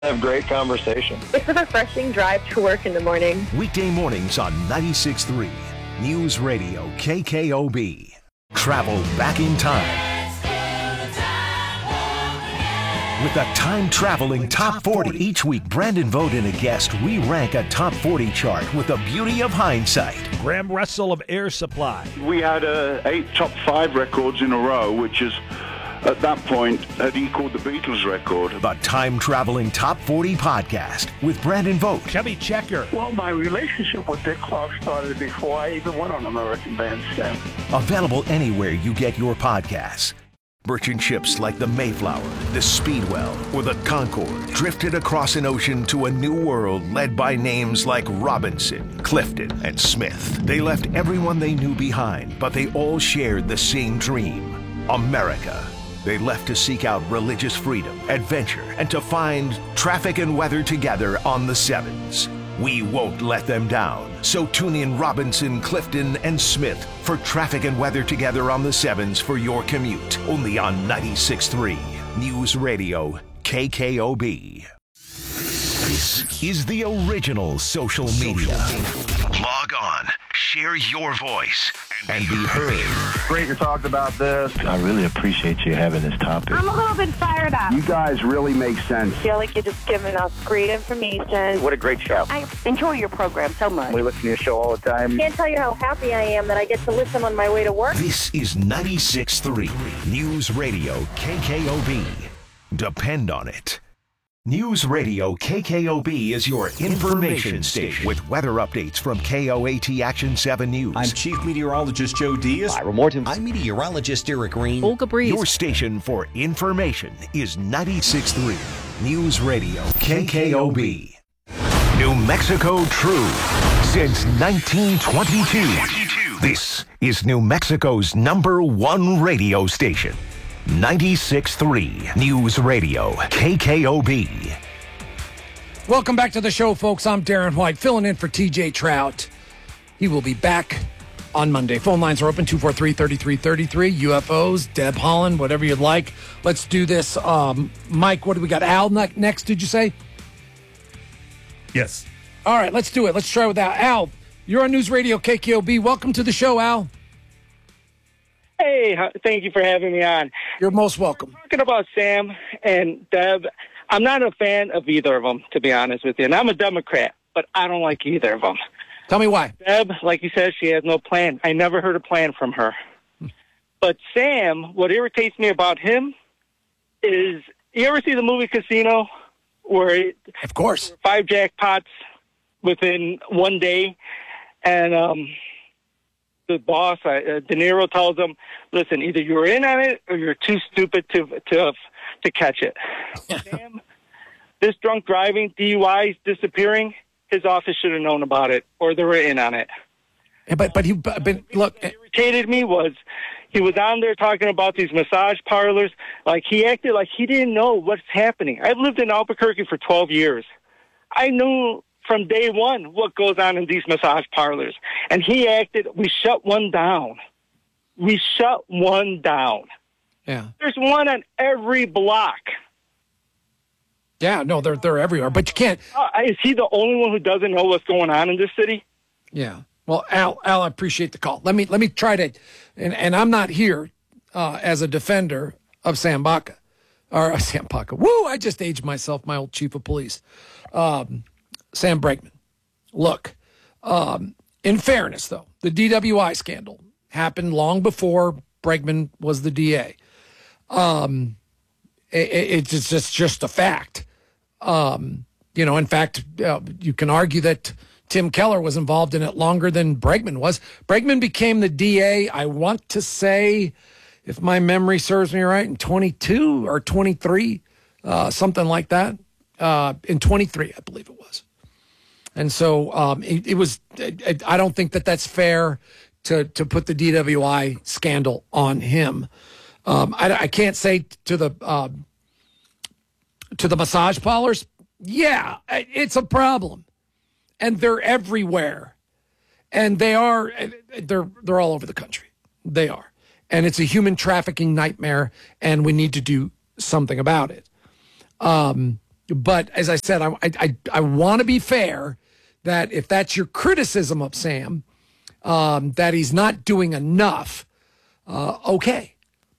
Have great conversation. It's a refreshing drive to work in the morning. Weekday mornings on 96.3 News Radio KKOB. Travel back in time with the time-traveling Top 40. Each week, Brandon Vogt and a guest re-rank a Top 40 chart with the beauty of hindsight. Graham Russell of Air Supply. We had 8 top 5 records in a row, which is, at that point, had equaled the Beatles record. The time-traveling Top 40 podcast with Brandon Vogt. Chubby Checker. Well, my relationship with Dick Clark started before I even went on American Bandstand. Available anywhere you get your podcasts. Merchant ships like the Mayflower, the Speedwell, or the Concorde drifted across an ocean to a new world led by names like Robinson, Clifton, and Smith. They left everyone they knew behind, but they all shared the same dream: America. They left to seek out religious freedom, adventure, and to find traffic and weather together on the Sevens. We won't let them down. So tune in Robinson, Clifton, and Smith for traffic and weather together on the Sevens for your commute. Only on 96.3 News Radio KKOB. This is the original social media. Log on, share your voice, and be heard. Great to talk about this. I really appreciate you having this topic. I'm a little bit fired up. You guys really make sense. I feel like you're just giving us great information. What a great show. I enjoy your program so much. We listen to your show all the time. Can't tell you how happy I am that I get to listen on my way to work. This is 96.3 News Radio KKOB. Depend on it. News Radio KKOB is your information station with weather updates from KOAT Action 7 News. I'm Chief Meteorologist Joe Diaz. Ira Morton. I'm Meteorologist Eric Green. Olga Breeze. Your station for information is 96.3 News Radio KKOB. New Mexico True since 1922. This is New Mexico's #1 radio station. 96.3 News Radio KKOB. Welcome back to the show, folks. I'm Darren White, filling in for TJ Trout. He will be back on Monday. Phone lines are open, 243-3333. UFOs, Deb Holland, whatever you'd like. Let's do this. Mike, what do we got? Al next, did you say? Yes. All right, let's do it. Let's try with Al. Al, you're on News Radio KKOB. Welcome to the show, Al. Hey, thank you for having me on. You're most welcome. Talking about Sam and Deb, I'm not a fan of either of them, to be honest with you. And I'm a Democrat, but I don't like either of them. Tell me why. Deb, like you said, she has no plan. I never heard a plan from her. But Sam, what irritates me about him is, you ever see the movie Casino? Of course. 5 jackpots within one day, and the boss, De Niro, tells him, listen, either you're in on it or you're too stupid to catch it. Sam, this drunk driving, DUIs, disappearing, his office should have known about it, or they were in on it. Yeah, but look. What irritated me was he was on there talking about these massage parlors. Like, he acted like he didn't know what's happening. I've lived in Albuquerque for 12 years. I knew from day one what goes on in these massage parlors. And he acted, we shut one down. We shut one down. Yeah. There's one on every block. Yeah, no, they're everywhere. But you can't. Is he the only one who doesn't know what's going on in this city? Yeah. Well, Al, I appreciate the call. Let me try to, and I'm not here as a defender of Sam Baca. Woo, I just aged myself, my old chief of police. Sam Bregman. Look, in fairness, though, the DWI scandal happened long before Bregman was the DA. It's just a fact. In fact, you can argue that Tim Keller was involved in it longer than Bregman was. Bregman became the DA, I want to say, if my memory serves me right, in 22 or 23, something like that. In 23, I believe it was. And so it was. I don't think that's fair to put the DWI scandal on him. I can't say to the massage parlors. Yeah, it's a problem, and they're everywhere, and they're all over the country. They are, and it's a human trafficking nightmare, and we need to do something about it. But as I said, I want to be fair that if that's your criticism of Sam, that he's not doing enough, okay.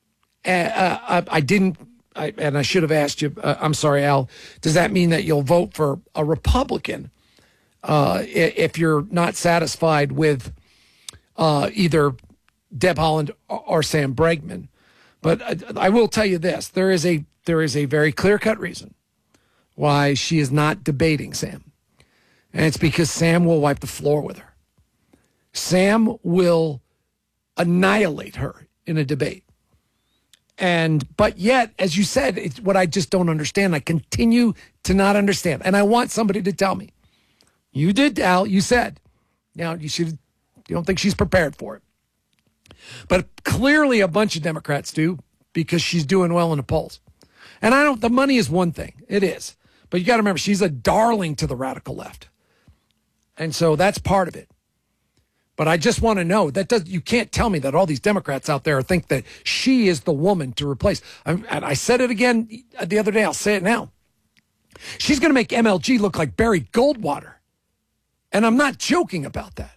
And I should have asked you, I'm sorry, Al, does that mean that you'll vote for a Republican if you're not satisfied with either Deb Haaland or Sam Bregman? But I will tell you this, there is a very clear-cut reason why she is not debating Sam. And it's because Sam will wipe the floor with her. Sam will annihilate her in a debate. But yet, as you said, it's what I just don't understand. I continue to not understand. And I want somebody to tell me. You did, Al, you said. Now, you don't think she's prepared for it. But clearly a bunch of Democrats do, because she's doing well in the polls. And the money is one thing. It is. But you got to remember, she's a darling to the radical left. And so that's part of it. But I just want to know, you can't tell me that all these Democrats out there think that she is the woman to replace. And I said it again the other day. I'll say it now. She's going to make MLG look like Barry Goldwater. And I'm not joking about that.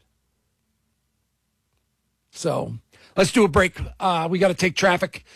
So let's do a break. We got to take traffic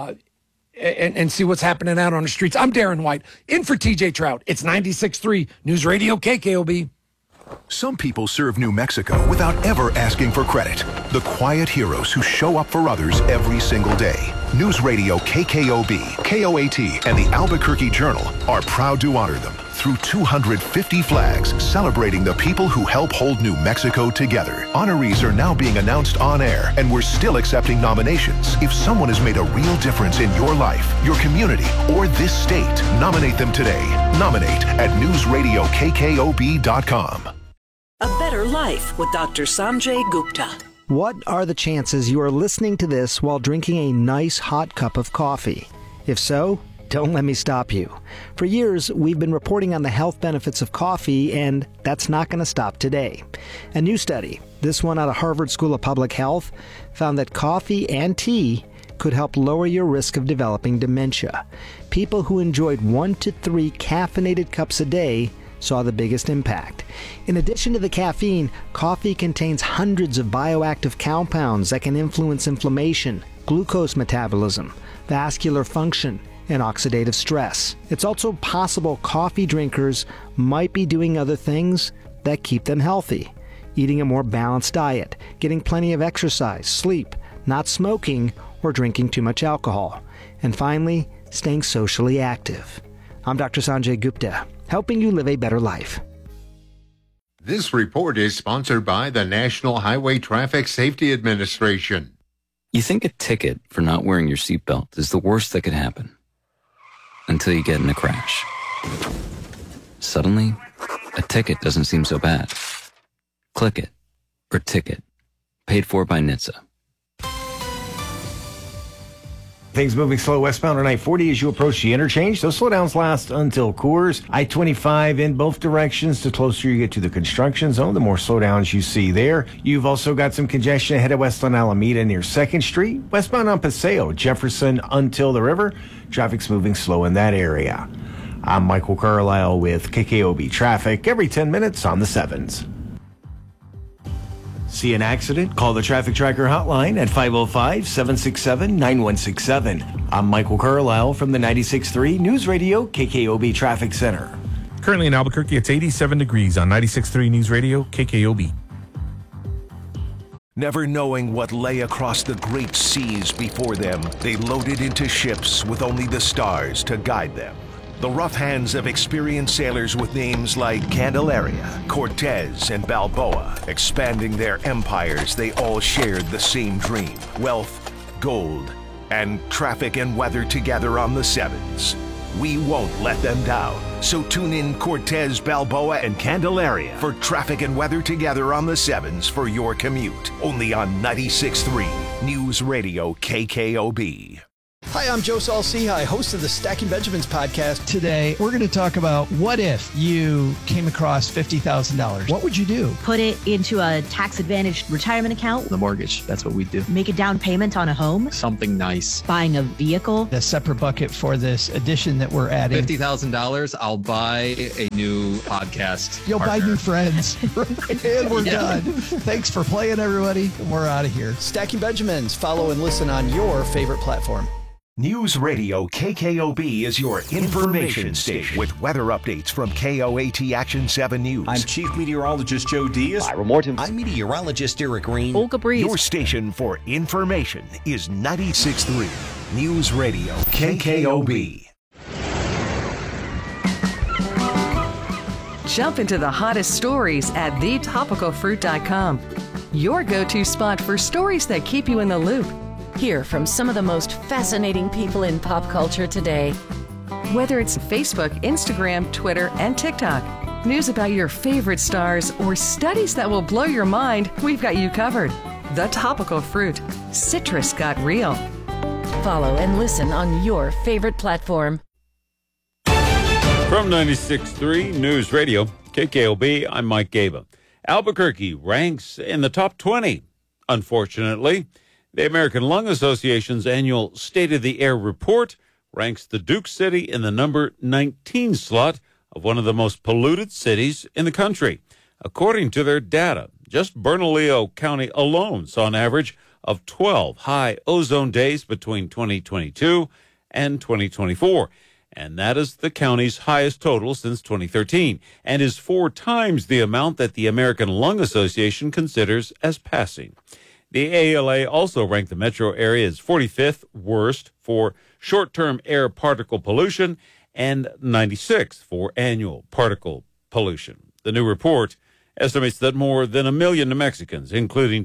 and see what's happening out on the streets. I'm Darren White, in for TJ Trout. It's 96.3 News Radio KKOB. Some people serve New Mexico without ever asking for credit. The quiet heroes who show up for others every single day. News Radio KKOB, KOAT, and the Albuquerque Journal are proud to honor them through 250 flags celebrating the people who help hold New Mexico together. Honorees are now being announced on air, and we're still accepting nominations. If someone has made a real difference in your life, your community, or this state, nominate them today. Nominate at newsradiokkob.com. A Better Life with Dr. Sanjay Gupta. What are the chances you are listening to this while drinking a nice hot cup of coffee? If so, don't let me stop you. For years, we've been reporting on the health benefits of coffee, and that's not going to stop today. A new study, this one out of Harvard School of Public Health, found that coffee and tea could help lower your risk of developing dementia. People who enjoyed 1 to 3 caffeinated cups a day saw the biggest impact. In addition to the caffeine, coffee contains hundreds of bioactive compounds that can influence inflammation, glucose metabolism, vascular function, and oxidative stress. It's also possible coffee drinkers might be doing other things that keep them healthy. Eating a more balanced diet, getting plenty of exercise, sleep, not smoking, or drinking too much alcohol. And finally, staying socially active. I'm Dr. Sanjay Gupta, helping you live a better life. This report is sponsored by the National Highway Traffic Safety Administration. You think a ticket for not wearing your seatbelt is the worst that could happen. Until you get in a crash. Suddenly, a ticket doesn't seem so bad. Click it, or ticket. Paid for by NHTSA. Things moving slow westbound on I-40 as you approach the interchange. Those slowdowns last until Coors. I-25 in both directions. The closer you get to the construction zone, the more slowdowns you see there. You've also got some congestion ahead of west on Alameda near 2nd Street. Westbound on Paseo, Jefferson until the river. Traffic's moving slow in that area. I'm Michael Carlisle with KKOB Traffic every 10 minutes on the 7s. See an accident? Call the Traffic Tracker hotline at 505-767-9167. I'm Michael Carlisle from the 96.3 News Radio KKOB Traffic Center. Currently in Albuquerque, it's 87 degrees on 96.3 News Radio KKOB. Never knowing what lay across the great seas before them, they loaded into ships with only the stars to guide them. The rough hands of experienced sailors with names like Candelaria, Cortez, and Balboa, expanding their empires, they all shared the same dream: wealth, gold, and traffic and weather together on the 7s. We won't let them down. So tune in Cortez, Balboa, and Candelaria for traffic and weather together on the 7s for your commute. Only on 96.3 News Radio KKOB. Hi, I'm Joe Saul-Sehy, host of the Stacking Benjamins podcast. Today, we're going to talk about what if you came across $50,000. What would you do? Put it into a tax-advantaged retirement account. The mortgage, that's what we'd do. Make a down payment on a home. Something nice. Buying a vehicle. A separate bucket for this addition that we're adding. $50,000, I'll buy a new podcast. You'll partner. buy new friends. And we're done. Thanks for playing, everybody. We're out of here. Stacking Benjamins. Follow and listen on your favorite platform. News Radio KKOB is your information station with weather updates from KOAT Action 7 News. I'm Chief Meteorologist Joe Diaz. Ira Morton. I'm Meteorologist Eric Green. Olga Breeze. Your station for information is 96.3 News Radio KKOB. Jump into the hottest stories at thetopicalfruit.com. Your go-to spot for stories that keep you in the loop. Hear from some of the most fascinating people in pop culture today. Whether it's Facebook, Instagram, Twitter, and TikTok, news about your favorite stars, or studies that will blow your mind, we've got you covered. The Topical Fruit. Citrus got real. Follow and listen on your favorite platform. From 96.3 News Radio, KKOB, I'm Mike Gaba. Albuquerque ranks in the top 20. Unfortunately, the American Lung Association's annual State of the Air report ranks the Duke City in the number 19 slot of one of the most polluted cities in the country. According to their data, just Bernalillo County alone saw an average of 12 high ozone days between 2022 and 2024. And that is the county's highest total since 2013 and is 4 times the amount that the American Lung Association considers as passing. The ALA also ranked the metro area as 45th worst for short-term air particle pollution and 96th for annual particle pollution. The new report estimates that more than 1 million New Mexicans, including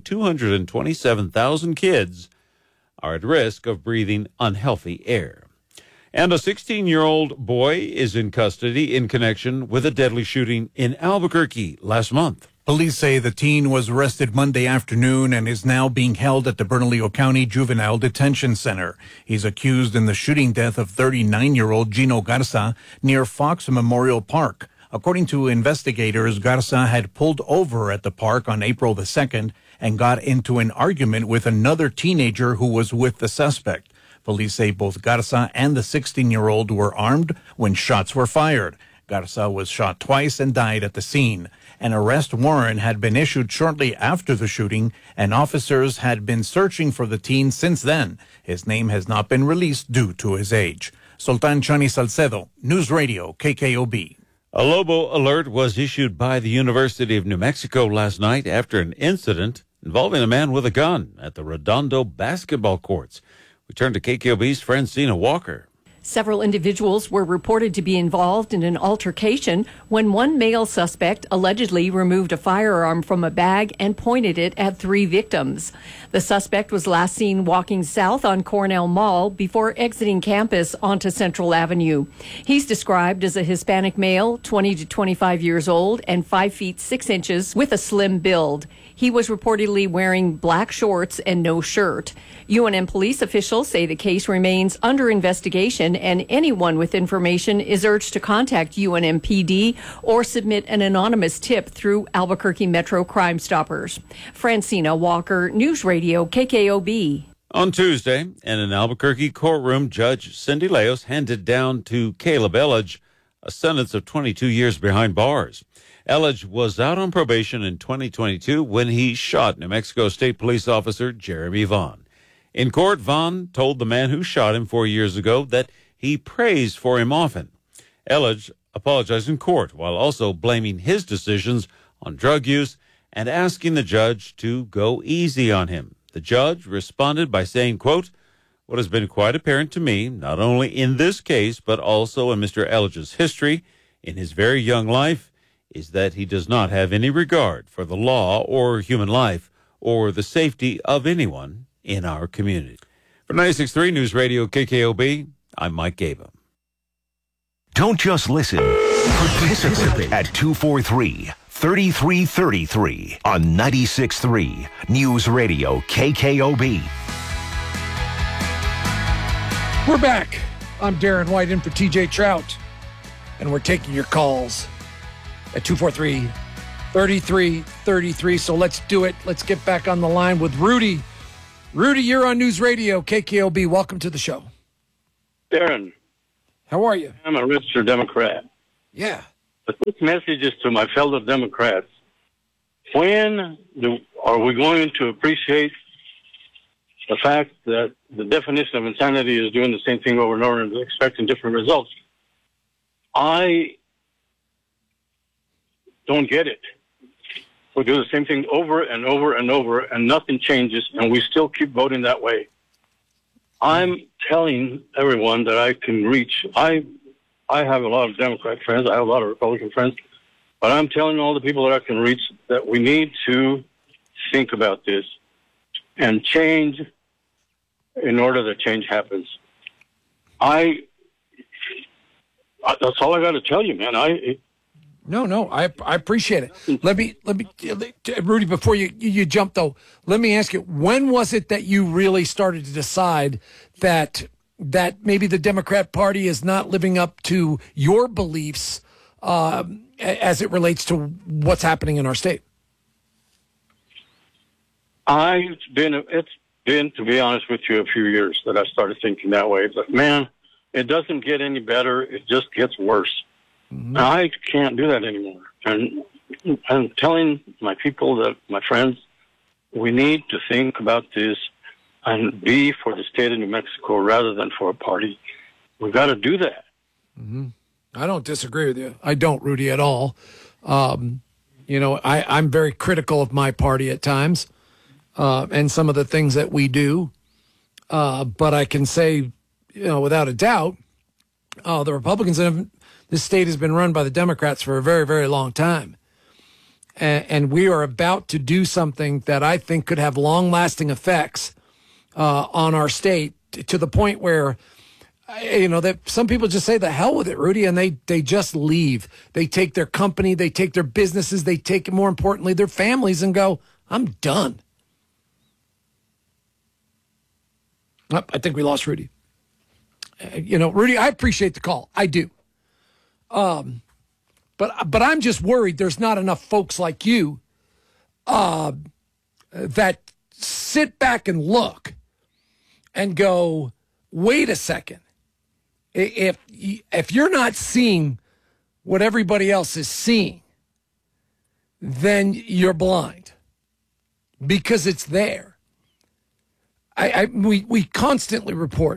227,000 kids, are at risk of breathing unhealthy air. And a 16-year-old boy is in custody in connection with a deadly shooting in Albuquerque last month. Police say the teen was arrested Monday afternoon and is now being held at the Bernalillo County Juvenile Detention Center. He's accused in the shooting death of 39-year-old Gino Garza near Fox Memorial Park. According to investigators, Garza had pulled over at the park on April the 2nd and got into an argument with another teenager who was with the suspect. Police say both Garza and the 16-year-old were armed when shots were fired. Garza was shot twice and died at the scene. An arrest warrant had been issued shortly after the shooting, and officers had been searching for the teen since then. His name has not been released due to his age. Sultan Chani Salcedo, News Radio, KKOB. A Lobo alert was issued by the University of New Mexico last night after an incident involving a man with a gun at the Redondo basketball courts. We turn to KKOB's Francina Walker. Several individuals were reported to be involved in an altercation when one male suspect allegedly removed a firearm from a bag and pointed it at 3 victims. The suspect was last seen walking south on Cornell Mall before exiting campus onto Central Avenue. He's described as a Hispanic male, 20 to 25 years old, and 5 feet 6 inches with a slim build. He was reportedly wearing black shorts and no shirt. UNM police officials say the case remains under investigation and anyone with information is urged to contact UNM PD or submit an anonymous tip through Albuquerque Metro Crime Stoppers. Francina Walker, News Radio, KKOB. On Tuesday, in an Albuquerque courtroom, Judge Cindy Leos handed down to Caleb Elledge a sentence of 22 years behind bars. Elledge was out on probation in 2022 when he shot New Mexico State Police Officer Jeremy Vaughn. In court, Vaughn told the man who shot him 4 years ago that he prays for him often. Elledge apologized in court while also blaming his decisions on drug use and asking the judge to go easy on him. The judge responded by saying, quote, "What has been quite apparent to me, not only in this case, but also in Mr. Elledge's history, in his very young life, is that he does not have any regard for the law or human life or the safety of anyone in our community." For 96.3 News Radio KKOB, I'm Mike Gaba. Don't just listen. Participate at 243-3333 on 96.3 News Radio KKOB. We're back. I'm Darren White in for TJ Trout, and we're taking your calls at 243-3333. So let's do it. Let's get back on the line with Rudy. Rudy, you're on News Radio, KKOB. Welcome to the show. Darren. How are you? I'm a registered Democrat. Yeah. But this message is to my fellow Democrats. When are we going to appreciate the fact that the definition of insanity is doing the same thing over and over and expecting different results? I don't get it. We do the same thing over and over and over, and nothing changes, and we still keep voting that way. I'm telling everyone that I can reach. I have a lot of Democrat friends. I have a lot of Republican friends. But I'm telling all the people that I can reach that we need to think about this and change in order that change happens. That's all I got to tell you, man. No, I appreciate it. Let me, Rudy, before you jump though, let me ask you, when was it that you really started to decide that maybe the Democrat Party is not living up to your beliefs as it relates to what's happening in our state? It's been, to be honest with you, a few years that I started thinking that way. But man, it doesn't get any better. It just gets worse. Mm-hmm. I can't do that anymore. And I'm telling my people, my friends, we need to think about this and be for the state of New Mexico rather than for a party. We've got to do that. Mm-hmm. I don't disagree with you. I don't, Rudy, at all. I'm very critical of my party at times and some of the things that we do. But I can say, without a doubt, the Republicans this state has been run by the Democrats for a very, very long time. And we are about to do something that I think could have long-lasting effects on our state to the point where, that some people just say the hell with it, Rudy, and they just leave. They take their company, they take their businesses, they take, more importantly, their families and go, I'm done. Oh, I think we lost Rudy. Rudy, I appreciate the call. I do. But I'm just worried there's not enough folks like you that sit back and look and go, wait a second. If you're not seeing what everybody else is seeing, then you're blind because it's there. We constantly report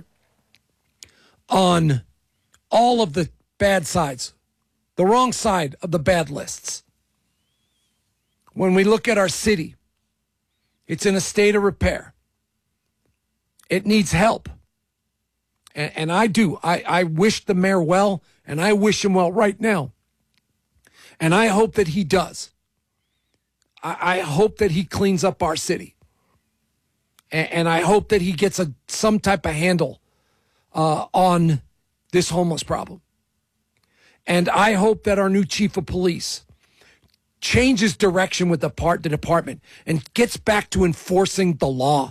on all of the bad sides, the wrong side of the bad lists. When we look at our city, it's in a state of repair. It needs help. And I do. I wish the mayor well, and I wish him well right now. And I hope that he does. I hope that he cleans up our city. And I hope that he gets some type of handle on this homeless problem. And I hope that our new chief of police changes direction with the department and gets back to enforcing the law.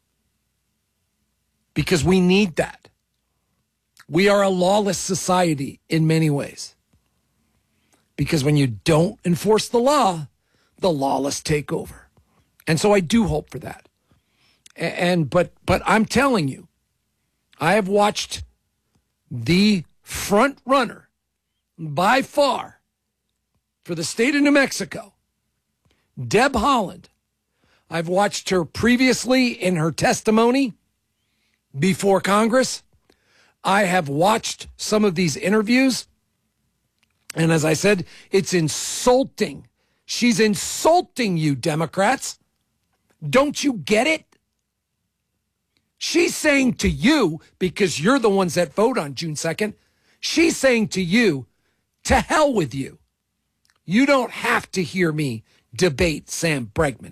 Because we need that. We are a lawless society in many ways. Because when you don't enforce the law, the lawless take over. And so I do hope for that. But I'm telling you, I have watched the front runner by far for the state of New Mexico, Deb Haaland. I've watched her previously in her testimony before Congress. I have watched some of these interviews. And as I said, it's insulting. She's insulting you, Democrats. Don't you get it? She's saying to you, because you're the ones that vote on June 2nd, she's saying to you, to hell with you. You don't have to hear me debate Sam Bregman.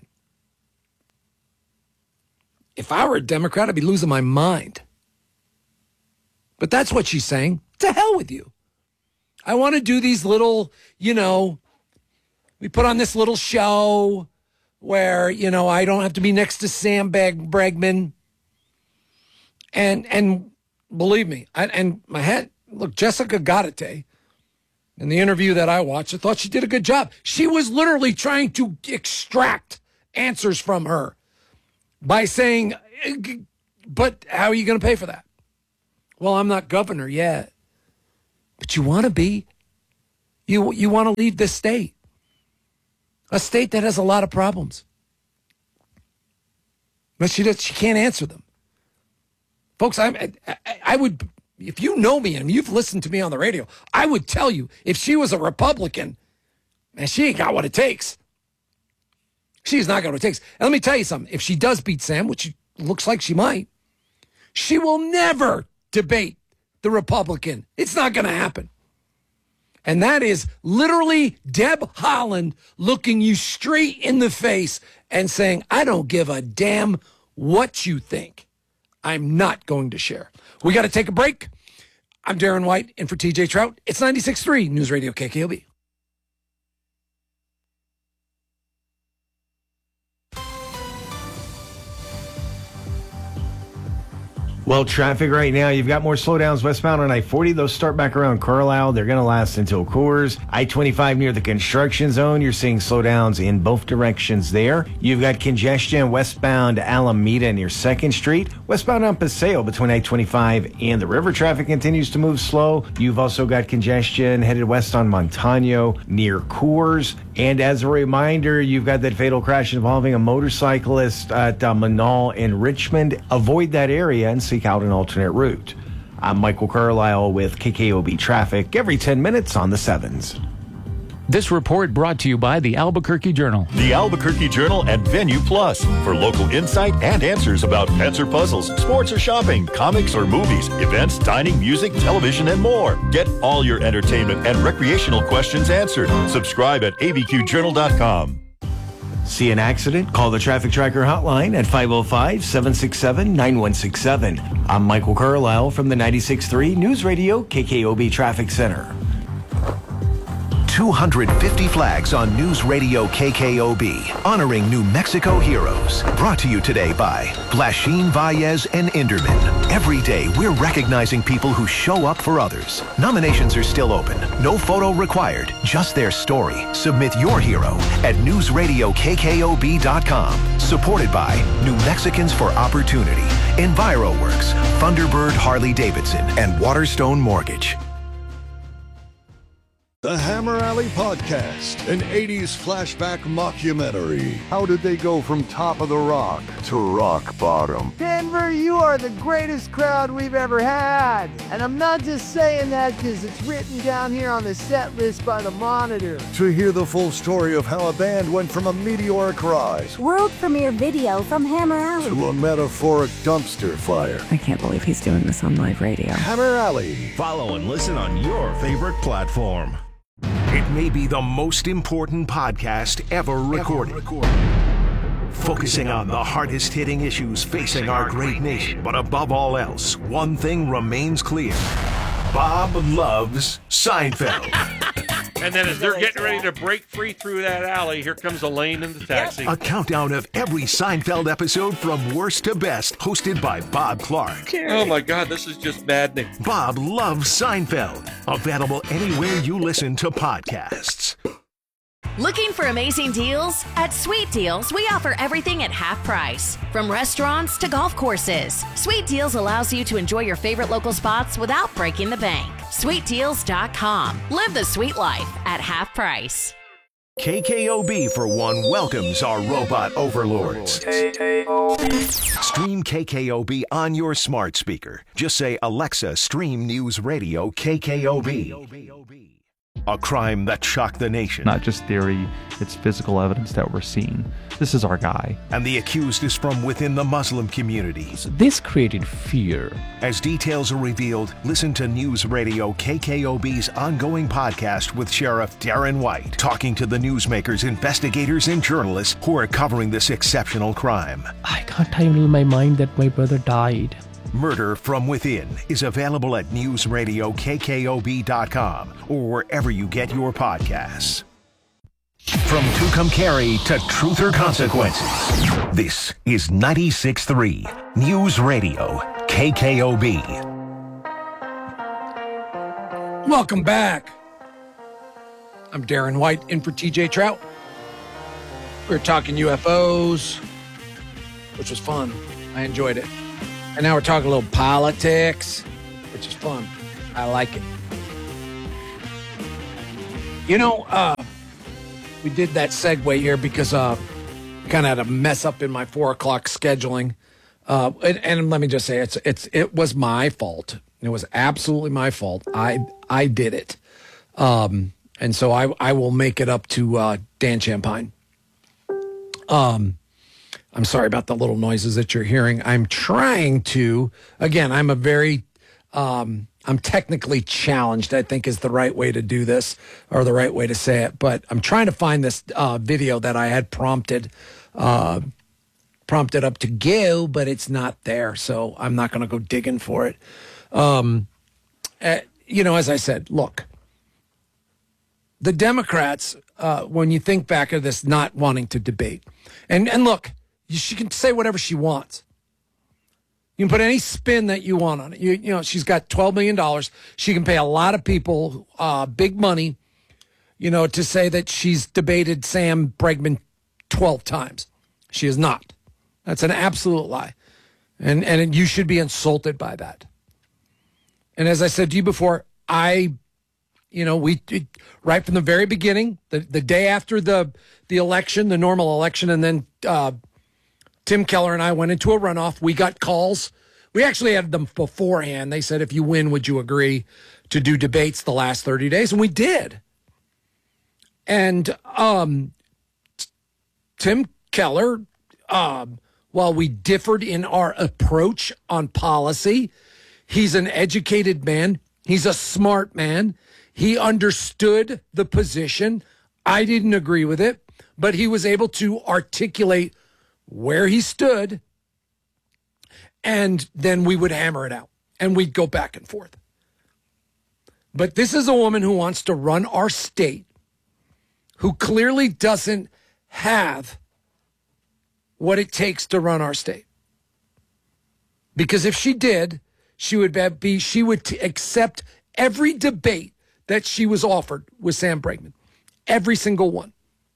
If I were a Democrat, I'd be losing my mind. But that's what she's saying. To hell with you. I want to do these little, we put on this little show where, I don't have to be next to Sam Bregman. And Believe me. Look, Jessica Gaudete, in the interview that I watched, I thought she did a good job. She was literally trying to extract answers from her by saying, but how are you going to pay for that? Well, I'm not governor yet. But you want to be. You want to lead this state. A state that has a lot of problems. But she can't answer them. Folks, I would, if you know me and you've listened to me on the radio, I would tell you, if she was a Republican, man, she ain't got what it takes. She's not got what it takes. And let me tell you something. If she does beat Sam, which looks like she might, she will never debate the Republican. It's not going to happen. And that is literally Deb Haaland looking you straight in the face and saying, I don't give a damn what you think. I'm not going to share. We got to take a break. I'm Darren White, in for TJ Trout. It's 96.3 News Radio KKOB. Well, traffic right now, you've got more slowdowns westbound on I-40. Those start back around Carlisle. They're going to last until Coors. I-25 near the construction zone. You're seeing slowdowns in both directions there. You've got congestion westbound Alameda near 2nd Street. Westbound on Paseo between I-25 and the river. Traffic continues to move slow. You've also got congestion headed west on Montano near Coors. And as a reminder, you've got that fatal crash involving a motorcyclist at Manal in Richmond. Avoid that area and seek out an alternate route. I'm Michael Carlisle with KKOB Traffic every 10 minutes on the 7s. This report brought to you by the Albuquerque Journal. The Albuquerque Journal and Venue Plus for local insight and answers about pets or puzzles, sports or shopping, comics or movies, events, dining, music, television, and more. Get all your entertainment and recreational questions answered. Subscribe at abqjournal.com. See an accident? Call the Traffic Tracker hotline at 505-767-9167. I'm Michael Carlisle from the 96.3 News Radio KKOB Traffic Center. 250 flags on News Radio KKOB, honoring New Mexico heroes. Brought to you today by Blashin, Valles, and Inderman. Every day, we're recognizing people who show up for others. Nominations are still open. No photo required, just their story. Submit your hero at newsradiokkOB.com. Supported by New Mexicans for Opportunity, EnviroWorks, Thunderbird Harley-Davidson, and Waterstone Mortgage. The Hammer Alley Podcast, an 80s flashback mockumentary. How did they go from top of the rock to rock bottom? Denver, you are the greatest crowd we've ever had. And I'm not just saying that because it's written down here on the set list by the Monitor. To hear the full story of how a band went from a meteoric rise, world premiere video from Hammer Alley, to a metaphoric dumpster fire. I can't believe he's doing this on live radio. Hammer Alley. Follow and listen on your favorite platform. It may be the most important podcast ever recorded. Focusing on the hardest-hitting issues facing our great nation. But above all else, one thing remains clear. Bob loves Seinfeld. And then as they're getting ready to break free through that alley, here comes Elaine in the taxi. A countdown of every Seinfeld episode from worst to best, hosted by Bob Clark. Oh my God, this is just maddening. Bob loves Seinfeld. Available anywhere you listen to podcasts. Looking for amazing deals? At Sweet Deals, we offer everything at half price. From restaurants to golf courses, Sweet Deals allows you to enjoy your favorite local spots without breaking the bank. SweetDeals.com. Live the sweet life at half price. KKOB, for one, welcomes our robot overlords. Stream KKOB on your smart speaker. Just say, Alexa, stream News Radio KKOB. A crime that shocked the nation. Not just theory, it's physical evidence that we're seeing. This is our guy. And the accused is from within the Muslim community. So this created fear. As details are revealed, listen to News Radio KKOB's ongoing podcast with Sheriff Darren White, talking to the newsmakers, investigators, and journalists who are covering this exceptional crime. I can't handle my mind that my brother died. Murder from Within is available at newsradiokkOB.com or wherever you get your podcasts. From Tucumcari to Truth or Consequences, this is 96.3 News Radio KKOB. Welcome back. I'm Darren White in for TJ Trout. We were talking UFOs, which was fun. I enjoyed it. And now we're talking a little politics, which is fun. I like it. You know, we did that segue here because kind of had a mess up in my 4 o'clock scheduling. And let me just say, it was my fault. It was absolutely my fault. I did it. And so I will make it up to Dan Champagne. I'm sorry about the little noises that you're hearing. I'm trying to, again, I'm technically challenged, I think is the right way to do this, or the right way to say it. But I'm trying to find this video that I had prompted up to go, but it's not there. So I'm not going to go digging for it. As I said, look, the Democrats, when you think back of this not wanting to debate, and look, she can say whatever she wants. You can put any spin that you want on it. You know, she's got $12 million. She can pay a lot of people big money, to say that she's debated Sam Bregman 12 times. She is not. That's an absolute lie. And you should be insulted by that. And as I said to you before, we right from the very beginning, the day after the election, the normal election, and then Tim Keller and I went into a runoff. We got calls. We actually had them beforehand. They said, if you win, would you agree to do debates the last 30 days? And we did. And Tim Keller, while we differed in our approach on policy, he's an educated man. He's a smart man. He understood the position. I didn't agree with it, but he was able to articulate where he stood, and then we would hammer it out, and we'd go back and forth. But this is a woman who wants to run our state, who clearly doesn't have what it takes to run our state. Because if she did, she would accept every debate that she was offered with Sam Bregman, every single one.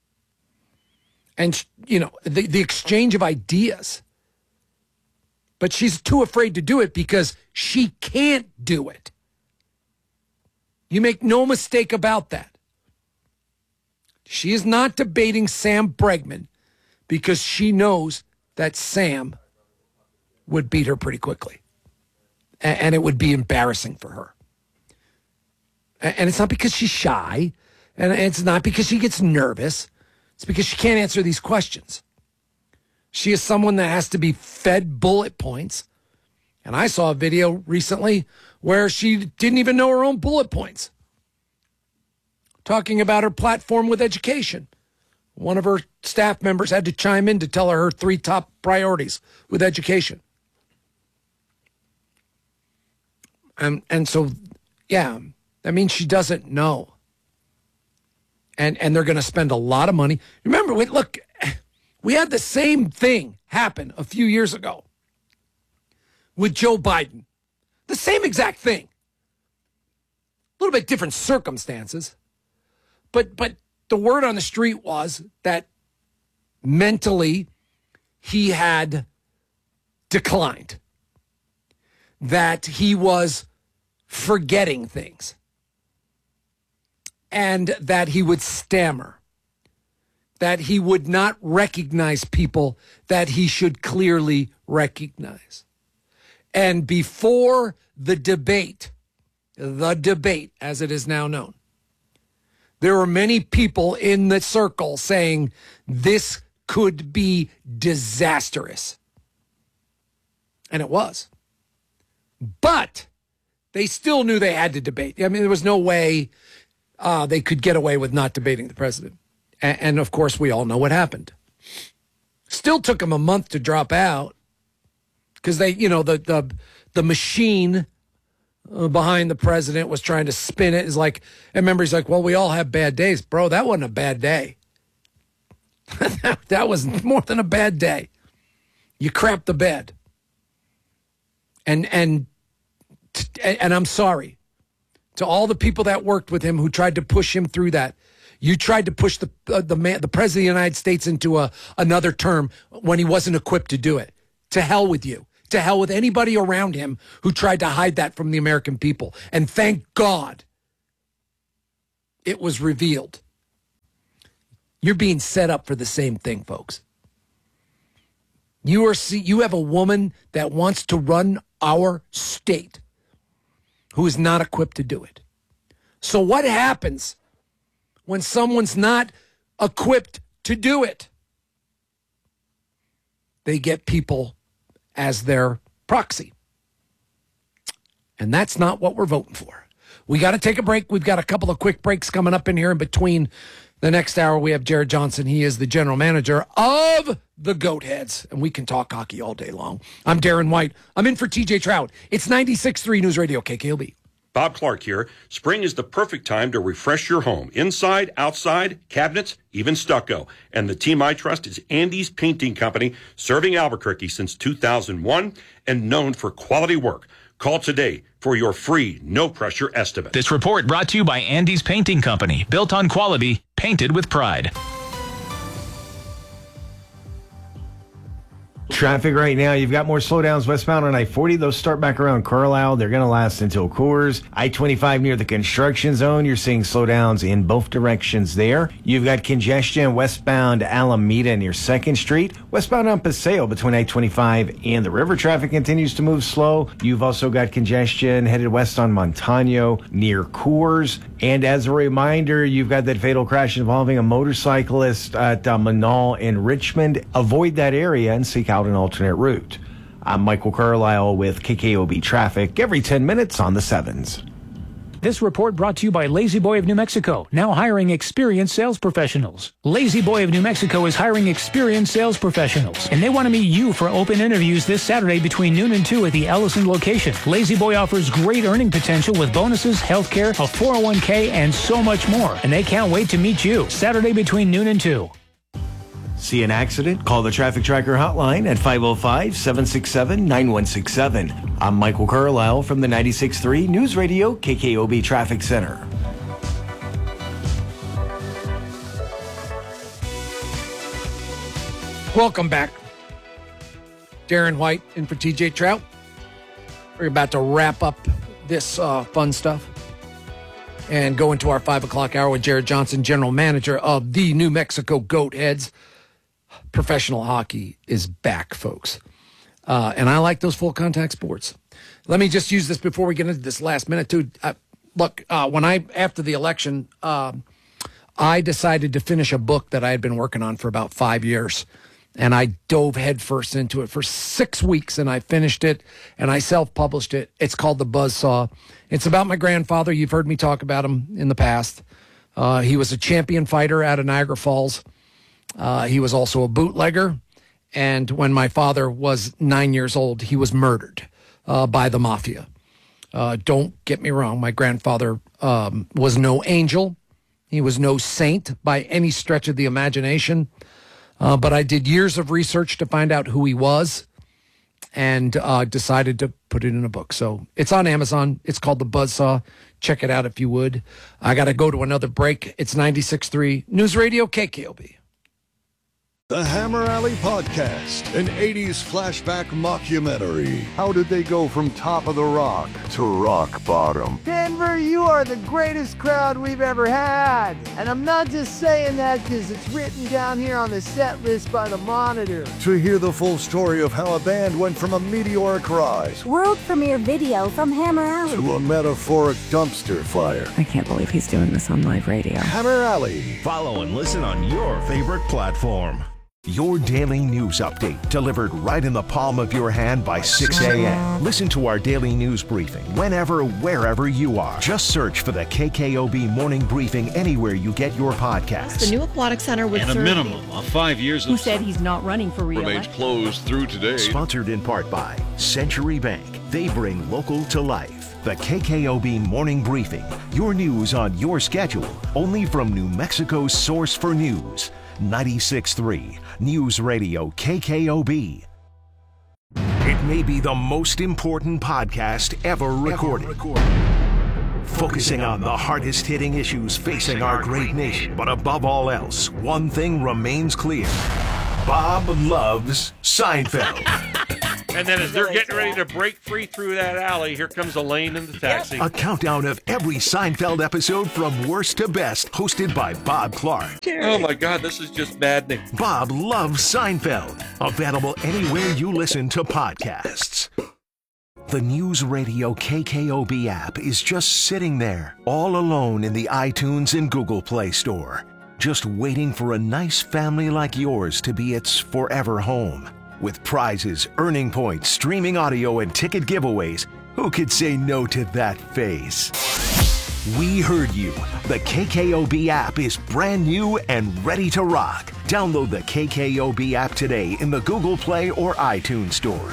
And, the exchange of ideas. But she's too afraid to do it because she can't do it. You make no mistake about that. She is not debating Sam Bregman because she knows that Sam would beat her pretty quickly. And it would be embarrassing for her. And it's not because she's shy. And it's not because she gets nervous. It's because she can't answer these questions. She is someone that has to be fed bullet points. And I saw a video recently where she didn't even know her own bullet points. Talking about her platform with education. One of her staff members had to chime in to tell her 3 top priorities with education. And so, yeah, that means she doesn't know. And they're going to spend a lot of money. Remember, we had the same thing happen a few years ago with Joe Biden. The same exact thing. A little bit different circumstances. But the word on the street was that mentally he had declined. That he was forgetting things. And that he would stammer, that he would not recognize people that he should clearly recognize. And before the debate as it is now known, there were many people in the circle saying this could be disastrous. And it was. But they still knew they had to debate. I mean, there was no way they could get away with not debating the president. And of course, we all know what happened. Still took him a month to drop out because they, the machine behind the president was trying to spin it. Is like, and remember, he's like, well, we all have bad days. Bro, that wasn't a bad day. That was more than a bad day. You crapped the bed. And I'm sorry. to all the people that worked with him who tried to push him through that. You tried to push the president of the United States into another term when he wasn't equipped to do it. To hell with you. To hell with anybody around him who tried to hide that from the American people. And thank God it was revealed. You're being set up for the same thing, folks. You have a woman that wants to run our state who is not equipped to do it. So what happens when someone's not equipped to do it? They get people as their proxy. And that's not what we're voting for. We got to take a break. We've got a couple of quick breaks coming up in here. In between the next hour, we have Jared Johnson. He is the general manager of the Goat Heads, and we can talk hockey all day long. I'm Darren White. I'm in for TJ Trout. It's 96.3 News Radio KKLB. Bob Clark here. Spring is the perfect time to refresh your home. Inside, outside, cabinets, even stucco. And the team I trust is Andy's Painting Company, serving Albuquerque since 2001 and known for quality work. Call today for your free, no-pressure estimate. This report brought to you by Andy's Painting Company. Built on quality, painted with pride. Traffic right now, you've got more slowdowns westbound on I-40. Those start back around Carlisle. They're going to last until Coors. I-25 near the construction zone. You're seeing slowdowns in both directions there. You've got congestion westbound Alameda near 2nd Street. Westbound on Paseo between I-25 and the river. Traffic continues to move slow. You've also got congestion headed west on Montano near Coors. And as a reminder, you've got that fatal crash involving a motorcyclist at Manal in Richmond. Avoid that area and seek out an alternate route. I'm Michael Carlisle with KKOB Traffic every 10 minutes on the 7s. This report brought to you by Lazy Boy of New Mexico, now hiring experienced sales professionals. Lazy Boy of New Mexico is hiring experienced sales professionals, and they want to meet you for open interviews this Saturday between noon and 2 at the Ellison location. Lazy Boy offers great earning potential with bonuses, healthcare, a 401k, and so much more. And they can't wait to meet you Saturday between noon and 2. See an accident? Call the Traffic Tracker hotline at 505-767-9167. I'm Michael Carlisle from the 96.3 News Radio KKOB Traffic Center. Welcome back. Darren White in for TJ Trout. We're about to wrap up this fun stuff and go into our 5 o'clock hour with Jared Johnson, general manager of the New Mexico Goat Heads. Professional hockey is back, folks. And I like those full contact sports. Let me just use this before we get into this last minute, too. Look, after the election, I decided to finish a book that I had been working on for about 5 years. And I dove headfirst into it for 6 weeks, and I finished it, and I self-published it. It's called The Buzzsaw. It's about my grandfather. You've heard me talk about him in the past. He was a champion fighter out of Niagara Falls. He was also a bootlegger, and when my father was 9 years old, he was murdered by the mafia. Don't get me wrong, my grandfather was no angel. He was no saint by any stretch of the imagination, but I did years of research to find out who he was and decided to put it in a book. So it's on Amazon. It's called The Buzzsaw. Check it out if you would. I got to go to another break. It's 96.3 News Radio KKOB. The Hammer Alley Podcast, an 80s flashback mockumentary. How did they go from top of the rock to rock bottom? Denver, you are the greatest crowd we've ever had. And I'm not just saying that because it's written down here on the set list by the Monitor. To hear the full story of how a band went from a meteoric rise, World premiere video from Hammer Alley, to a metaphoric dumpster fire. I can't believe he's doing this on live radio. Hammer Alley. Follow and listen on your favorite platform. Your daily news update delivered right in the palm of your hand by 6 a.m. Listen to our daily news briefing whenever, wherever you are. Just search for the KKOB Morning Briefing anywhere you get your podcasts. The new aquatic center would and a minimum of 5 years who said he's not running for re-election. Remains closed through today. Sponsored in part by Century Bank. They bring local to life. The KKOB Morning Briefing. Your news on your schedule. Only from New Mexico's source for news. 96.3 News Radio KKOB. It may be the most important podcast ever recorded. focusing on the hardest-hitting issues facing our great nation. But above all else, one thing remains clear. Bob loves Seinfeld. And then as they're getting ready to break free through that alley, here comes Elaine in the taxi. A countdown of every Seinfeld episode from worst to best, hosted by Bob Clark. Oh my God, this is just maddening. Bob loves Seinfeld. Available anywhere you listen to podcasts. The News Radio KKOB app is just sitting there, all alone in the iTunes and Google Play Store, just waiting for a nice family like yours to be its forever home. With prizes, earning points, streaming audio, and ticket giveaways, who could say no to that face? We heard you. The KKOB app is brand new and ready to rock. Download the KKOB app today in the Google Play or iTunes Store.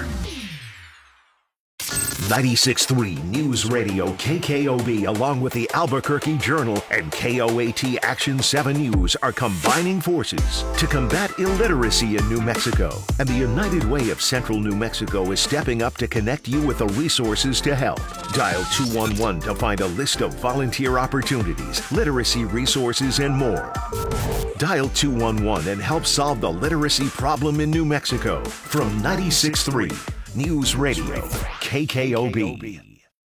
96.3 News Radio KKOB, along with the Albuquerque Journal and KOAT Action 7 News, are combining forces to combat illiteracy in New Mexico. And the United Way of Central New Mexico is stepping up to connect you with the resources to help. Dial 211 to find a list of volunteer opportunities, literacy resources, and more. Dial 211 and help solve the literacy problem in New Mexico. From 96.3 News Radio, KKOB.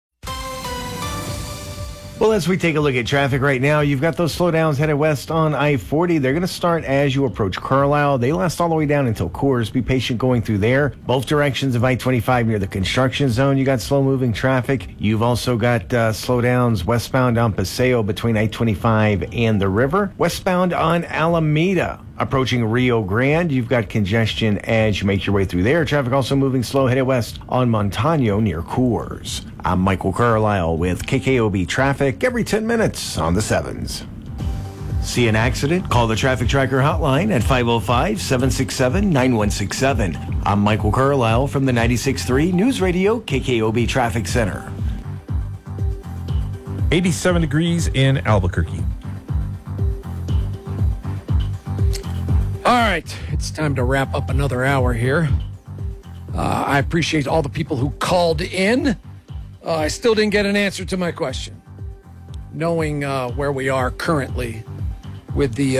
Well, as we take a look at traffic right now, you've got those slowdowns headed west on I-40. They're going to start as you approach Carlisle. They last all the way down until Coors. Be patient going through there. Both directions of I-25 near the construction zone, you got slow-moving traffic. You've also got slowdowns westbound on Paseo between I-25 and the river. Westbound on Alameda, approaching Rio Grande, you've got congestion as you make your way through there. Traffic also moving slow headed west on Montano near Coors. I'm Michael Carlisle with KKOB Traffic every 10 minutes on the 7s. See an accident? Call the Traffic Tracker hotline at 505-767-9167. I'm Michael Carlisle from the 96.3 News Radio KKOB Traffic Center. 87 degrees in Albuquerque. All right, it's time to wrap up another hour here. I appreciate all the people who called in. I still didn't get an answer to my question. Knowing where we are currently with the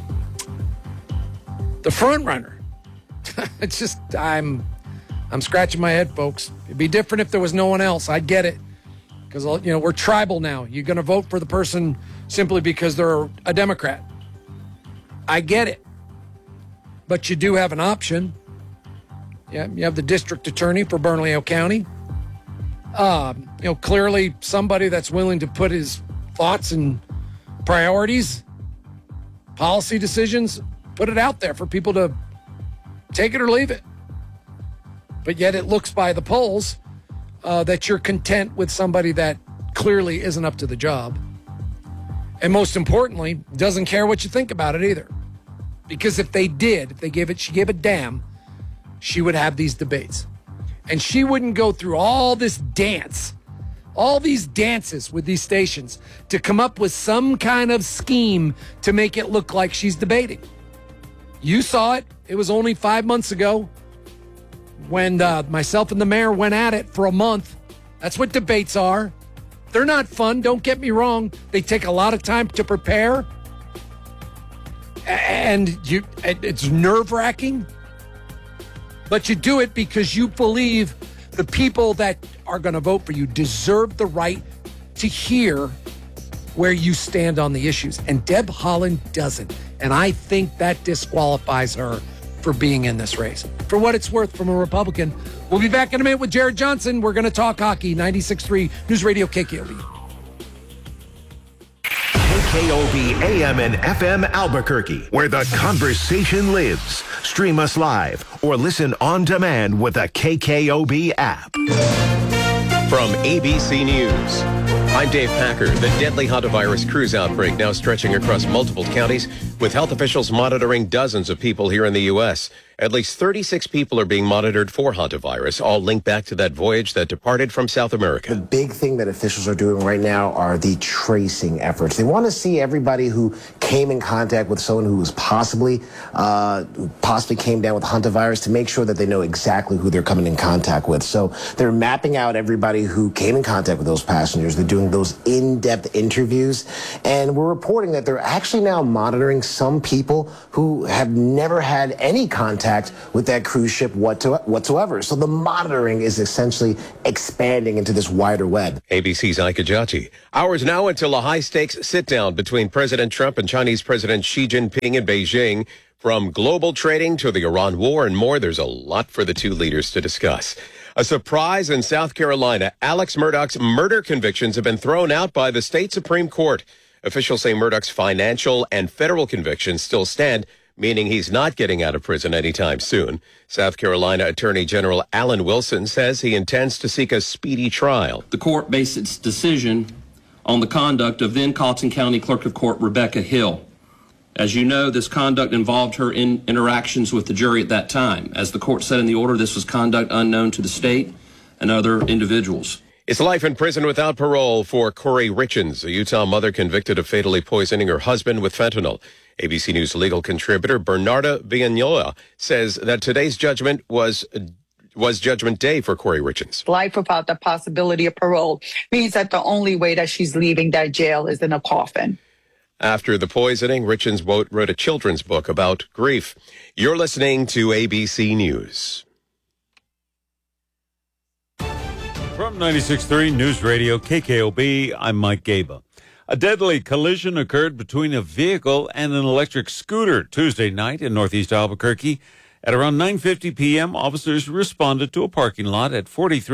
front runner, it's just I'm scratching my head, folks. It'd be different if there was no one else. I'd get it, because we're tribal now. You're going to vote for the person simply because they're a Democrat. I get it. But you do have an option. Yeah, you have the district attorney for Bernalillo County. Clearly somebody that's willing to put his thoughts and priorities, policy decisions, put it out there for people to take it or leave it. But yet it looks by the polls that you're content with somebody that clearly isn't up to the job. And most importantly, doesn't care what you think about it either. Because if she gave a damn, she would have these debates. And she wouldn't go through all these dances with these stations to come up with some kind of scheme to make it look like she's debating. You saw it. It was only 5 months ago when myself and the mayor went at it for a month. That's what debates are. They're not fun, don't get me wrong. They take a lot of time to prepare. And it's nerve-wracking, but you do it because you believe the people that are going to vote for you deserve the right to hear where you stand on the issues. And Deb Haaland doesn't. And I think that disqualifies her for being in this race. For what it's worth, from a Republican. We'll be back in a minute with Jared Johnson. We're going to talk hockey. 96.3 News Radio KKOB. KKOB AM and FM Albuquerque, where the conversation lives. Stream us live or listen on demand with the KKOB app. From ABC News, I'm Dave Packer. The deadly hantavirus cruise outbreak now stretching across multiple counties, with health officials monitoring dozens of people here in the U.S. At least 36 people are being monitored for hantavirus, all linked back to that voyage that departed from South America. The big thing that officials are doing right now are the tracing efforts. They want to see everybody who came in contact with someone who was possibly came down with hantavirus to make sure that they know exactly who they're coming in contact with. So they're mapping out everybody who came in contact with those passengers. They're doing those in-depth interviews. And we're reporting that they're actually now monitoring some people who have never had any contact with that cruise ship whatsoever. So the monitoring is essentially expanding into this wider web. ABC's Ike Ajachi. Hours now until a high-stakes sit-down between President Trump and Chinese President Xi Jinping in Beijing. From global trading to the Iran war and more, there's a lot for the two leaders to discuss. A surprise in South Carolina. Alex Murdaugh's murder convictions have been thrown out by the state Supreme Court. Officials say Murdaugh's financial and federal convictions still stand, meaning he's not getting out of prison anytime soon. South Carolina Attorney General Alan Wilson says he intends to seek a speedy trial. The court based its decision on the conduct of then Colleton County Clerk of Court Rebecca Hill. As you know, this conduct involved her interactions with the jury at that time. As the court said in the order, this was conduct unknown to the state and other individuals. It's life in prison without parole for Corey Richens, a Utah mother convicted of fatally poisoning her husband with fentanyl. ABC News legal contributor Bernarda Villanueva says that today's judgment was judgment day for Corey Richens. Life without the possibility of parole means that the only way that she's leaving that jail is in a coffin. After the poisoning, Richens wrote a children's book about grief. You're listening to ABC News. From 96.3 News Radio, KKOB, I'm Mike Gaba. A deadly collision occurred between a vehicle and an electric scooter Tuesday night in northeast Albuquerque. At around 9:50 p.m., officers responded to a parking lot at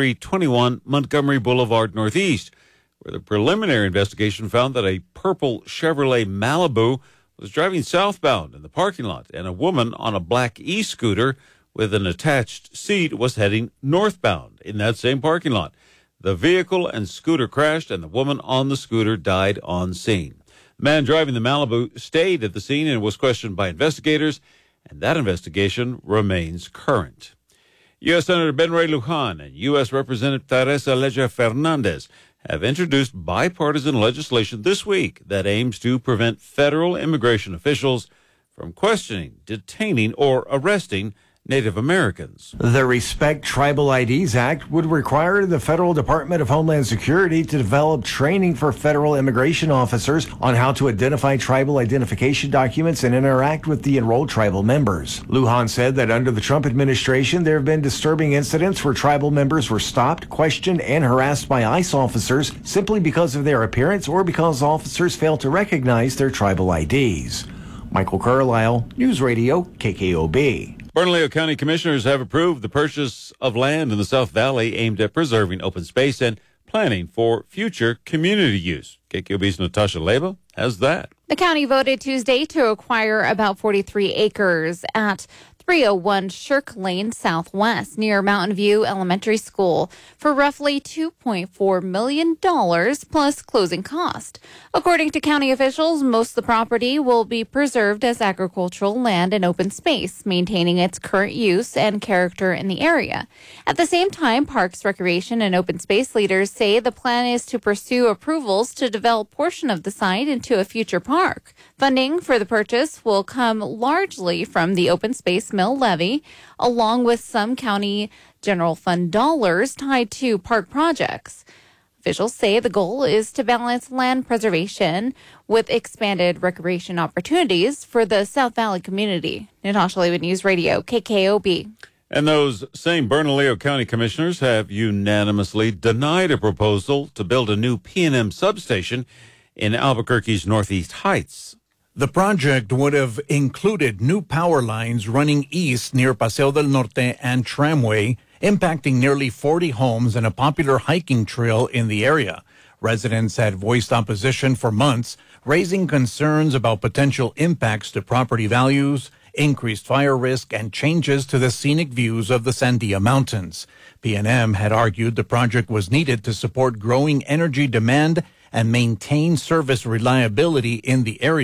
4321 Montgomery Boulevard Northeast, where the preliminary investigation found that a purple Chevrolet Malibu was driving southbound in the parking lot, and a woman on a black e-scooter with an attached seat was heading northbound in that same parking lot. The vehicle and scooter crashed, and the woman on the scooter died on scene. The man driving the Malibu stayed at the scene and was questioned by investigators, and that investigation remains current. U.S. Senator Ben Ray Lujan and U.S. Representative Teresa Leger Fernandez have introduced bipartisan legislation this week that aims to prevent federal immigration officials from questioning, detaining, or arresting Native Americans. The Respect Tribal IDs Act would require the Federal Department of Homeland Security to develop training for federal immigration officers on how to identify tribal identification documents and interact with the enrolled tribal members. Lujan said that under the Trump administration, there have been disturbing incidents where tribal members were stopped, questioned, and harassed by ICE officers simply because of their appearance or because officers failed to recognize their tribal IDs. Michael Carlisle, News Radio, KKOB. Bernalillo County Commissioners have approved the purchase of land in the South Valley aimed at preserving open space and planning for future community use. KQB's Natasha Leba has that. The county voted Tuesday to acquire about 43 acres at 301 Shirk Lane Southwest near Mountain View Elementary School for roughly $2.4 million plus closing cost. According to county officials, most of the property will be preserved as agricultural land and open space, maintaining its current use and character in the area. At the same time, Parks, Recreation, and open space leaders say the plan is to pursue approvals to develop a portion of the site into a future park. Funding for the purchase will come largely from the open space mill levy, along with some county general fund dollars tied to park projects. Officials say the goal is to balance land preservation with expanded recreation opportunities for the South Valley community. Natasha Leva, News Radio, KKOB. And those same Bernalillo County Commissioners have unanimously denied a proposal to build a new P&M substation in Albuquerque's Northeast Heights. The project would have included new power lines running east near Paseo del Norte and Tramway, impacting nearly 40 homes and a popular hiking trail in the area. Residents had voiced opposition for months, raising concerns about potential impacts to property values, increased fire risk, and changes to the scenic views of the Sandia Mountains. P&M had argued the project was needed to support growing energy demand and maintain service reliability in the area.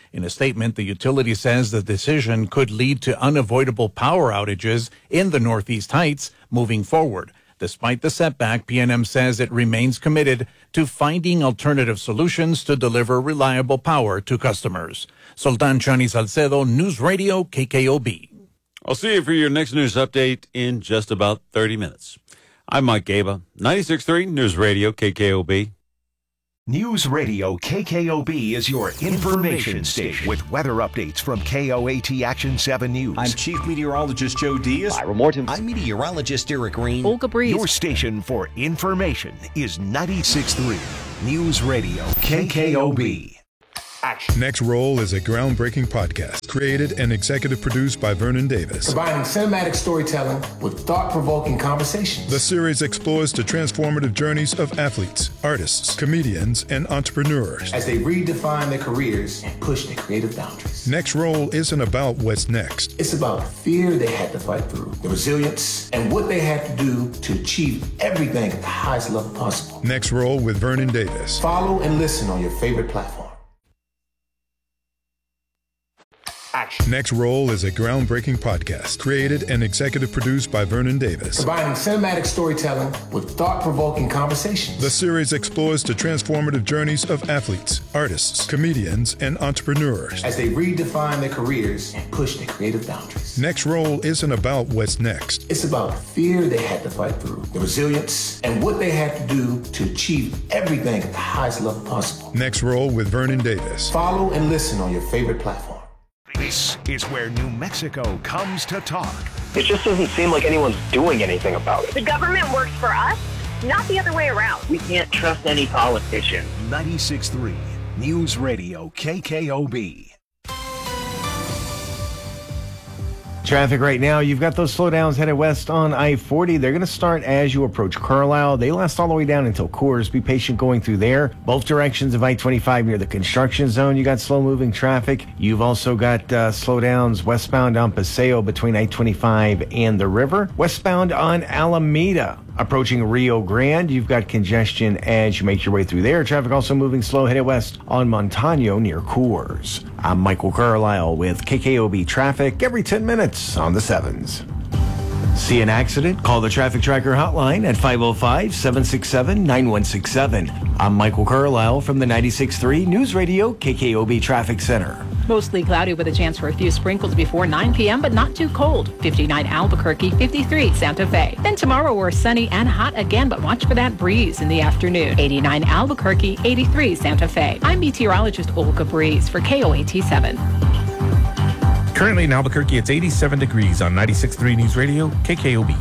In a statement, the utility says the decision could lead to unavoidable power outages in the Northeast Heights moving forward. Despite the setback, PNM says it remains committed to finding alternative solutions to deliver reliable power to customers. Sultan Chani Salcedo, News Radio, KKOB. I'll see you for your next news update in just about 30 minutes. I'm Mike Gaba, 96.3 News Radio, KKOB. News Radio KKOB is your information station with weather updates from KOAT Action 7 News. I'm Chief Meteorologist Joe Diaz. Ira Morton. I'm Meteorologist Eric Green. Olga Breeze. Your station for information is 96.3 News Radio KKOB. Next Roll is a groundbreaking podcast created and executive produced by Vernon Davis. Combining cinematic storytelling with thought-provoking conversations. The series explores the transformative journeys of athletes, artists, comedians, and entrepreneurs as they redefine their careers and push their creative boundaries. Next Roll isn't about what's next. It's about the fear they had to fight through, the resilience, and what they had to do to achieve everything at the highest level possible. Next Roll with Vernon Davis. Follow and listen on your favorite platform. Next Roll is a groundbreaking podcast created and executive produced by Vernon Davis. Combining cinematic storytelling with thought-provoking conversations. The series explores the transformative journeys of athletes, artists, comedians, and entrepreneurs as they redefine their careers and push their creative boundaries. Next Roll isn't about what's next. It's about the fear they had to fight through, the resilience, and what they had to do to achieve everything at the highest level possible. Next Roll with Vernon Davis. Follow and listen on your favorite platform. This is where New Mexico comes to talk. It just doesn't seem like anyone's doing anything about it. The government works for us, not the other way around. We can't trust any politician. 96.3 News Radio KKOB. Traffic right now, you've got those slowdowns headed west on I-40. They're going to start as you approach Carlisle. They last all the way down until Coors. Be patient going through there. Both directions of I-25 near the construction zone, you got slow-moving traffic. You've also got slowdowns westbound on Paseo between I-25 and the river. Westbound on Alameda, approaching Rio Grande, you've got congestion as you make your way through there. Traffic also moving slow headed west on Montano near Coors. I'm Michael Carlisle with KKOB Traffic every 10 minutes on the 7s. See an accident? Call the Traffic Tracker hotline at 505-767-9167. I'm Michael Carlisle from the 96.3 News Radio KKOB Traffic Center. Mostly cloudy with a chance for a few sprinkles before 9 p.m., but not too cold. 59 Albuquerque, 53 Santa Fe. Then tomorrow we're sunny and hot again, but watch for that breeze in the afternoon. 89 Albuquerque, 83 Santa Fe. I'm meteorologist Olga Breeze for KOAT 7. Currently in Albuquerque, it's 87 degrees on 96.3 News Radio, KKOB.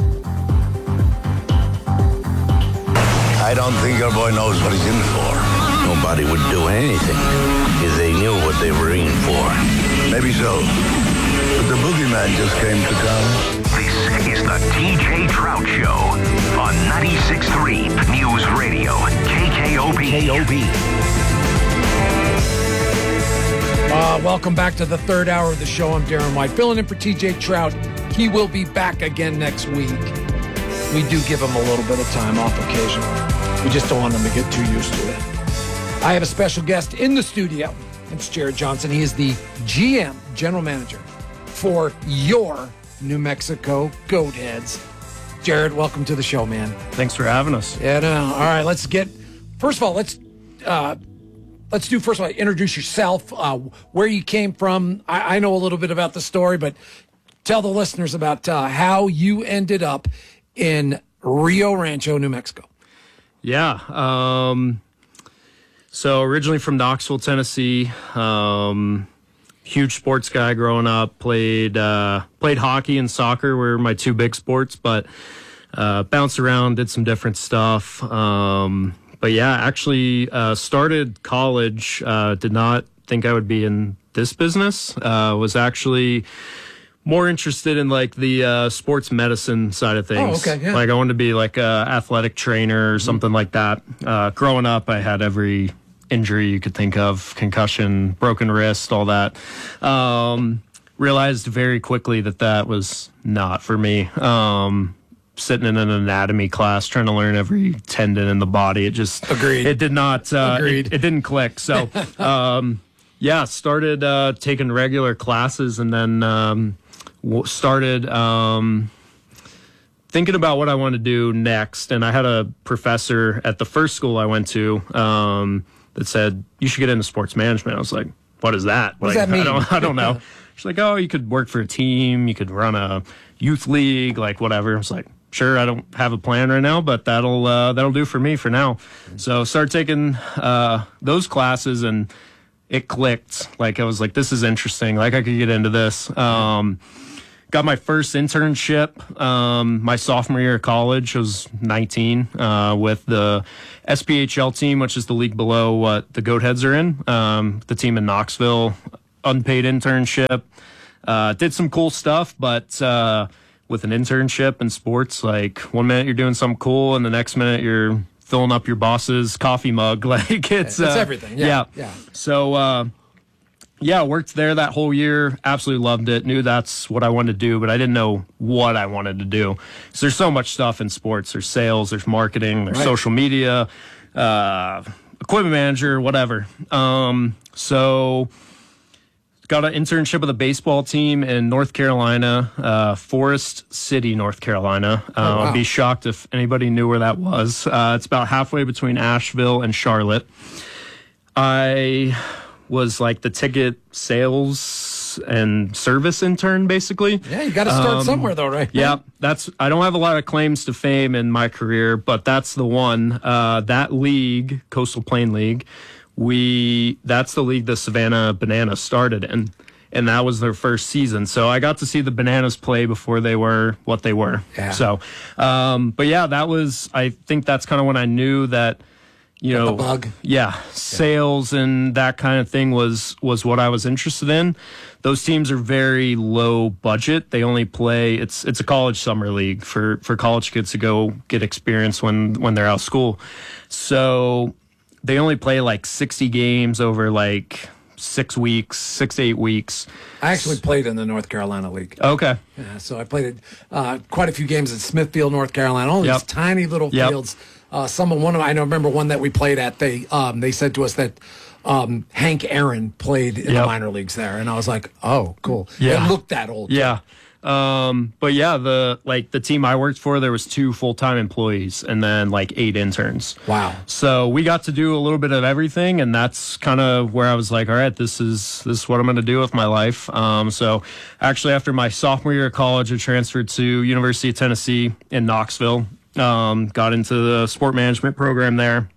I don't think your boy knows what he's in for. Nobody would do anything if they knew what they were in for. Maybe so. But the boogeyman just came to town. This is the TJ Trout Show on 96.3 News Radio, KKOB. Welcome back to the third hour of the show. I'm Darren White, filling in for TJ Trout. He will be back again next week. We do give him a little bit of time off occasionally. We just don't want him to get too used to it. I have a special guest in the studio. It's Jared Johnson. He is the GM, General Manager, for your New Mexico Goatheads. Jared, welcome to the show, man. Thanks for having us. Yeah, no. All right, let's introduce yourself, where you came from. I know a little bit about the story, but tell the listeners about how you ended up in Rio Rancho, New Mexico. Yeah. So originally from Knoxville, Tennessee, huge sports guy growing up, played hockey and soccer were my two big sports, but bounced around, did some different stuff. But yeah, actually started college, did not think I would be in this business, was actually more interested in like the sports medicine side of things. Oh, okay, yeah. Like I wanted to be like a athletic trainer or something like that. Growing up, I had every injury you could think of, concussion, broken wrist, all that. Realized very quickly that was not for me. Sitting in an anatomy class, trying to learn every tendon in the body. It just, Agreed. It did not, Agreed. It didn't click. So, Yeah, started taking regular classes, and then started thinking about what I wanted to do next. And I had a professor at the first school I went to that said, you should get into sports management. I was like, what is that? What does that mean? I don't know. She's like, oh, you could work for a team, you could run a youth league, like whatever. I was like, sure, I don't have a plan right now, but that'll do for me for now. So started taking those classes, and it clicked. Like I was like, this is interesting. Like I could get into this. Got my first internship my sophomore year of college. I was 19 with the SPHL team, which is the league below what the Goatheads are in. The team in Knoxville, unpaid internship. Did some cool stuff, but with an internship in sports, like 1 minute you're doing something cool, and the next minute you're filling up your boss's coffee mug. Like it's everything. Yeah. So worked there that whole year. Absolutely loved it. Knew that's what I wanted to do, but I didn't know what I wanted to do. So there's so much stuff in sports. There's sales, there's marketing, there's social media, equipment manager, whatever. So got an internship with a baseball team in North Carolina, Forest City, North Carolina. Wow. I'd be shocked if anybody knew where that was. It's about halfway between Asheville and Charlotte. I was like the ticket sales and service intern, basically. Yeah, you got to start somewhere, though, right? Yeah, I don't have a lot of claims to fame in my career, but that's the one. That league, Coastal Plain League, that's the league the Savannah Bananas started in, and that was their first season. So I got to see the Bananas play before they were what they were. Yeah. So, but yeah, I think that's kind of when I knew that, the bug. Yeah, sales and that kind of thing was what I was interested in. Those teams are very low budget. They only play, it's a college summer league for college kids to go get experience when they're out of school. So they only play like 60 games over like 6 to 8 weeks. I actually played in the North Carolina League. Okay. Yeah, so I played quite a few games at Smithfield, North Carolina. All these tiny little fields. I remember one that we played at. They said to us that Hank Aaron played in the minor leagues there, and I was like, oh, cool. Yeah. It looked that old. Yeah. But yeah, the team I worked for, there was 2 full-time employees and then like 8 interns. Wow. So we got to do a little bit of everything, and that's kind of where I was like, all right, this is what I'm going to do with my life. So actually after my sophomore year of college, I transferred to University of Tennessee in Knoxville. Got into the sport management program there.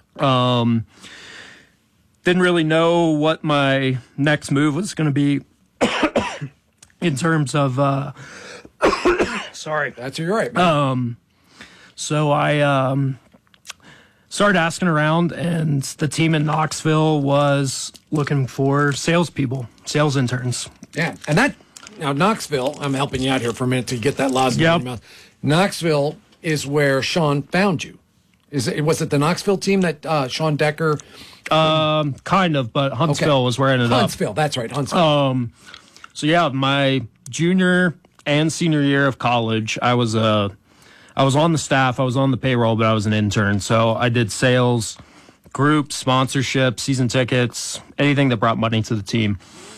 Didn't really know what my next move was going to be in terms of sorry. You're right, man. So I started asking around, and the team in Knoxville was looking for salespeople, sales interns. Yeah, and now Knoxville, I'm helping you out here for a minute to get that lozenge in your mouth. Knoxville is where Sean found you. Was it the Knoxville team that Sean Decker? Kind of, but Huntsville was where I ended up. Huntsville, that's right, Huntsville. So yeah, my junior and senior year of college, I was on the staff, I was on the payroll, but I was an intern. So I did sales, group, sponsorship, season tickets, anything that brought money to the team.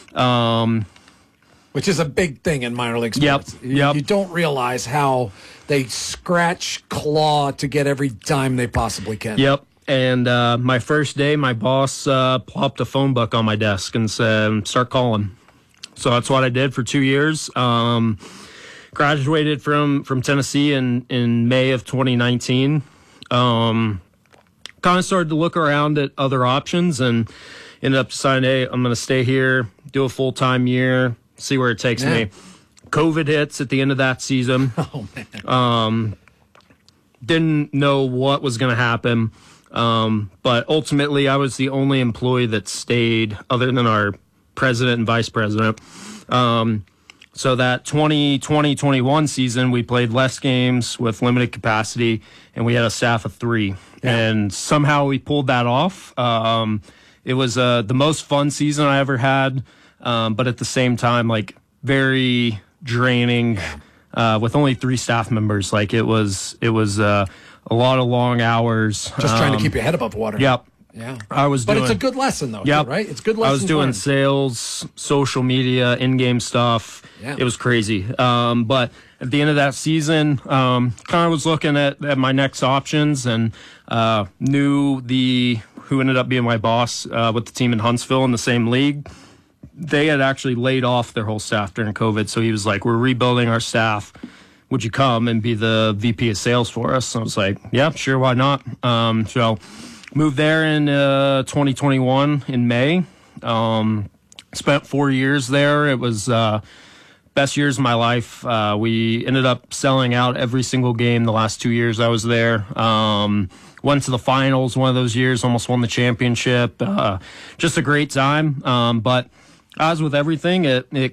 Which is a big thing in minor league sports. Yep. You don't realize how they scratch, claw to get every dime they possibly can. Yep. And my first day, my boss plopped a phone book on my desk and said, start calling. So that's what I did for 2 years. Graduated from Tennessee in May of 2019. Kind of started to look around at other options and ended up deciding, hey, I'm going to stay here, do a full-time year, see where it takes me. COVID hits at the end of that season. Oh, man. Didn't know what was going to happen. But ultimately, I was the only employee that stayed other than our president and vice president. So that 2020-21 season, we played less games with limited capacity, and we had a staff of 3. Yeah. And somehow we pulled that off. It was the most fun season I ever had, but at the same time, like, very draining with only 3 staff members. Like, it was a lot of long hours. Just trying to keep your head above water. Yep. Yeah. But it's a good lesson, though, Yep. too, right? It's good lesson. I was doing sales, social media, in-game stuff. Yeah. It was crazy. But at the end of that season, kind of was looking at my next options and knew who ended up being my boss with the team in Huntsville in the same league. They had actually laid off their whole staff during COVID. So he was like, we're rebuilding our staff. Would you come and be the VP of sales for us? So I was like, yeah, sure, why not? So moved there in 2021 in May. Spent 4 years there. It was best years of my life. We ended up selling out every single game the last 2 years I was there. Went to the finals one of those years, almost won the championship. Just a great time. But as with everything, it